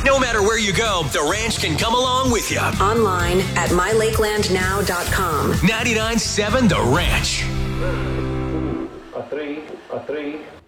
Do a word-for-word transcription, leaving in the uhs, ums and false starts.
No matter where you go, the ranch can come along with you. Online at my lakeland now dot com. ninety-nine point seven The Ranch. A three, a three.